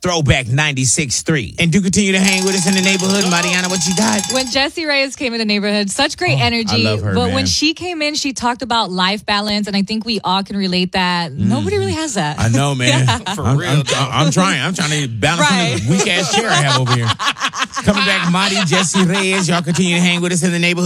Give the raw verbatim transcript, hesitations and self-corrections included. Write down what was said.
Throwback ninety-six point three. And do continue to hang with us in the neighborhood. Mariana, what you got? When Jessie Reyes came in the neighborhood, such great oh, energy. I love her, but man. when she came in, she talked about life balance, and I think we all can relate that. Mm. Nobody really has that. I know, man. Yeah. For I'm, real. I'm, I'm trying. I'm trying to balance right. on this weak-ass chair I have over here. Coming back, Marty, Jessie Reyes. Y'all continue to hang with us in the neighborhood.